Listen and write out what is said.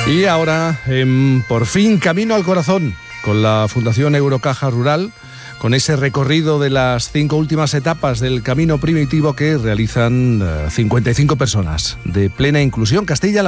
Y ahora, por fin, Camino al Corazón, con la Fundación Eurocaja Rural, con ese recorrido de las 5 últimas etapas del camino primitivo que realizan 55 personas de Plena Inclusión Castilla-La